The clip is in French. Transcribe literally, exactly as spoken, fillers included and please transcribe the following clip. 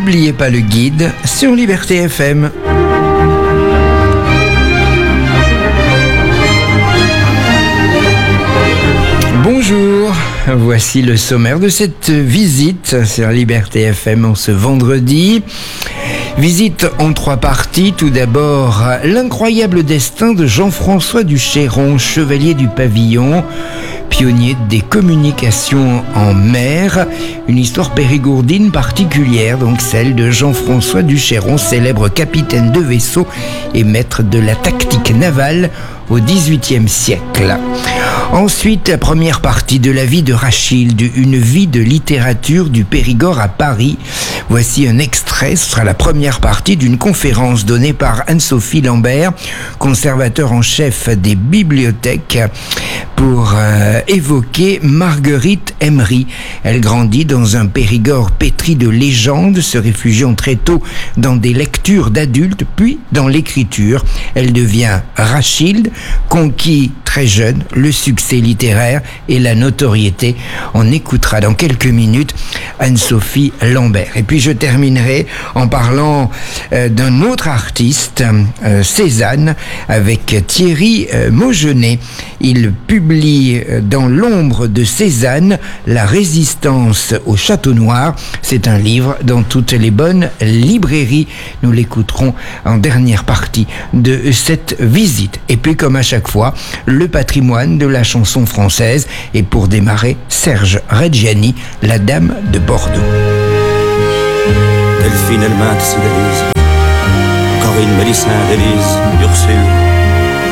N'oubliez pas le guide sur Liberté F M. Bonjour, voici le sommaire de cette visite sur Liberté F M en ce vendredi. Visite en trois parties. Tout d'abord, l'incroyable destin de Jean-François du Chéron, chevalier du pavillon, pionnier des communications en mer. Une histoire périgourdine particulière, donc celle de Jean-François du Chéron, célèbre capitaine de vaisseau et maître de la tactique navale au dix-huitième siècle. Ensuite, la première partie de la vie de Rachilde, une vie de littérature du Périgord à Paris. Voici un extrait, ce sera la première partie d'une conférence donnée par Anne-Sophie Lambert, conservateur en chef des bibliothèques, pour euh, évoquer Marguerite Emery. Elle grandit dans un Périgord pétri de légendes, se réfugiant très tôt dans des lectures d'adultes, puis dans l'écriture. Elle devient Rachilde, conquis très jeune le succès littéraire et la notoriété. On écoutera dans quelques minutes Anne-Sophie Lambert. Et puis je terminerai en parlant euh, d'un autre artiste, euh, Cézanne, avec Thierry euh, Maugenet. Il publie euh, dans l'ombre de Cézanne, La résistance au Château Noir. C'est un livre dans toutes les bonnes librairies. Nous l'écouterons en dernière partie de cette visite. Et puis comme à chaque fois, le patrimoine de la chanson française. Et pour démarrer, Serge Reggiani, La Dame de Bordeaux. Delphine, elle mainte Cydalise, Corinne, Mélissande, Élise, Ursule,